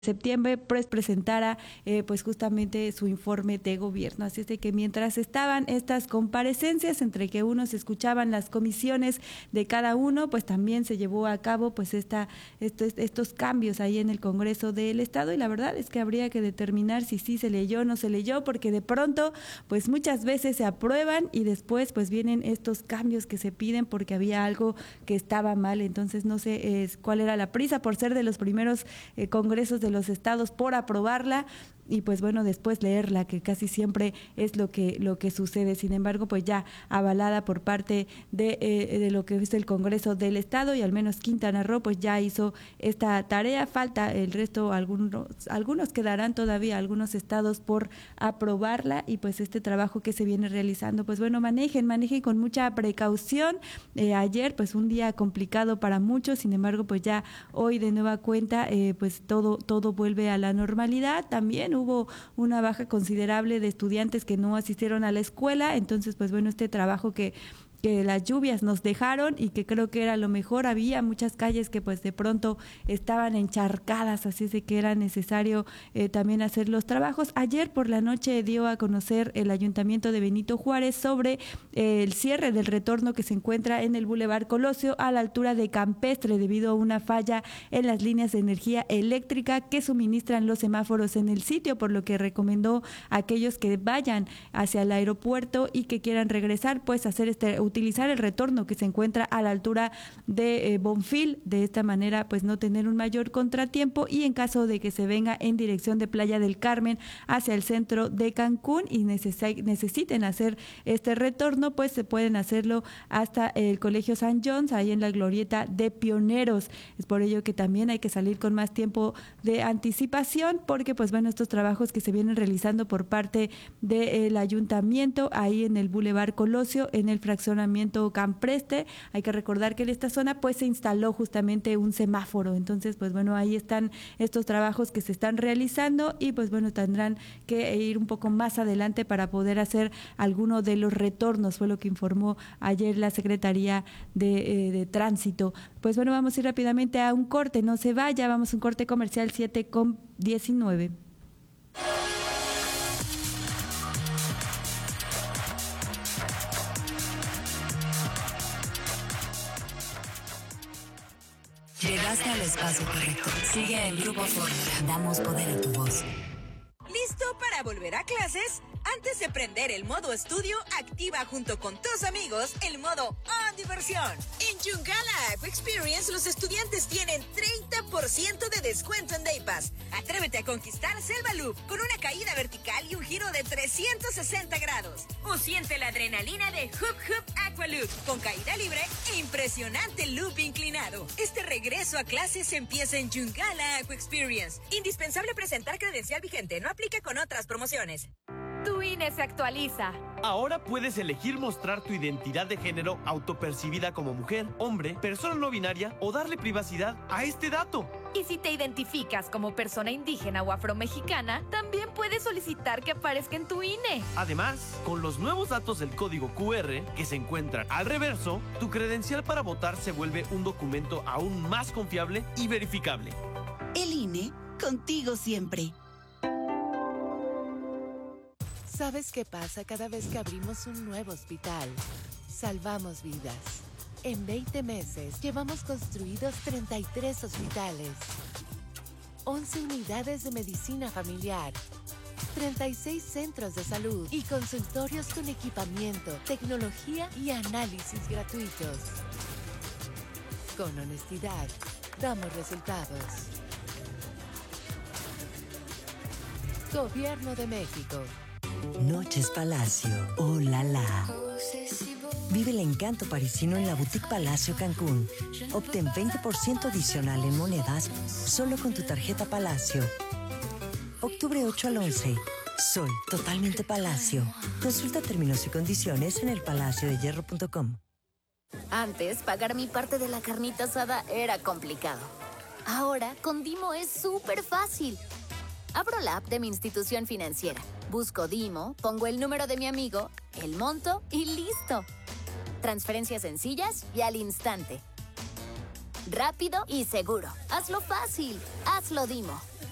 septiembre pues presentara pues justamente su informe de gobierno. Así es de que mientras estaban estas comparecencias, entre que unos escuchaban las comisiones de cada uno, pues también se llevó a cabo pues estos cambios ahí en el Congreso del Estado, y la verdad es que habría que determinar si sí se leyó o no se leyó, porque de pronto pues muchas veces se aprueban y después pues vienen estos cambios que se piden porque había algo que estaba mal. Entonces no sé cuál era la prisa por ser de los primeros congresos de los estados por aprobarla y pues bueno, después leerla, que casi siempre es lo que sucede. Sin embargo, pues ya avalada por parte de lo que es el Congreso del Estado, y al menos Quintana Roo pues ya hizo esta tarea. Falta el resto, algunos quedarán todavía, algunos estados por aprobarla, y pues este trabajo que se viene realizando, pues bueno, manejen con mucha precaución. Ayer pues un día complicado para muchos, sin embargo pues ya hoy de nueva cuenta pues todo vuelve a la normalidad. También hubo una baja considerable de estudiantes que no asistieron a la escuela, entonces pues bueno, este trabajo que las lluvias nos dejaron y que creo que era lo mejor. Había muchas calles que pues de pronto estaban encharcadas, así es de que era necesario también hacer los trabajos. Ayer por la noche dio a conocer el Ayuntamiento de Benito Juárez sobre el cierre del retorno que se encuentra en el Boulevard Colosio a la altura de Campestre debido a una falla en las líneas de energía eléctrica que suministran los semáforos en el sitio, por lo que recomendó a aquellos que vayan hacia el aeropuerto y que quieran regresar pues hacer utilizar el retorno que se encuentra a la altura de Bonfil, de esta manera pues no tener un mayor contratiempo, y en caso de que se venga en dirección de Playa del Carmen hacia el centro de Cancún y necesiten hacer este retorno, pues se pueden hacerlo hasta el Colegio San John's, ahí en la glorieta de Pioneros. Es por ello que también hay que salir con más tiempo de anticipación, porque pues bueno, estos trabajos que se vienen realizando por parte del ayuntamiento ahí en el Boulevard Colosio, en el fraccionamiento Campreste. Hay que recordar que en esta zona pues se instaló justamente un semáforo, entonces pues bueno, ahí están estos trabajos que se están realizando, y pues bueno, tendrán que ir un poco más adelante para poder hacer alguno de los retornos, fue lo que informó ayer la Secretaría de Tránsito. Pues bueno, vamos a ir rápidamente a un corte, no se vaya, vamos a un corte comercial 7:19. Llegaste al espacio correcto. Sigue el Grupo Fórmula. Damos poder a tu voz. ¿Listo para volver a clases? Antes de prender el modo estudio, activa junto con tus amigos el modo On Diversión. En Yungala Aqua Experience, los estudiantes tienen 30% de descuento en Day Pass. Atrévete a conquistar Selva Loop con una caída vertical y un giro de 360 grados. O siente la adrenalina de Hoop Hoop Aqua Loop con caída libre e impresionante loop inclinado. Este regreso a clases empieza en Yungala Aqua Experience. Indispensable presentar credencial vigente. No aplica con otras promociones. Tu INE se actualiza. Ahora puedes elegir mostrar tu identidad de género autopercibida como mujer, hombre, persona no binaria o darle privacidad a este dato. Y si te identificas como persona indígena o afromexicana, también puedes solicitar que aparezca en tu INE. Además, con los nuevos datos del código QR que se encuentran al reverso, tu credencial para votar se vuelve un documento aún más confiable y verificable. El INE, contigo siempre. ¿Sabes qué pasa cada vez que abrimos un nuevo hospital? Salvamos vidas. En 20 meses llevamos construidos 33 hospitales, 11 unidades de medicina familiar, 36 centros de salud y consultorios con equipamiento, tecnología y análisis gratuitos. Con honestidad, damos resultados. Gobierno de México. Noches Palacio, oh la la. Vive el encanto parisino en la Boutique Palacio Cancún. Obtén 20% adicional en monedas solo con tu tarjeta Palacio. Octubre 8 al 11. Soy totalmente Palacio. Consulta términos y condiciones en elpalaciodehierro.com. Antes, pagar mi parte de la carnita asada era complicado. Ahora, con Dimo es súper fácil. Abro la app de mi institución financiera, busco Dimo, pongo el número de mi amigo, el monto y listo. Transferencias sencillas y al instante. Rápido y seguro. Hazlo fácil. Hazlo Dimo.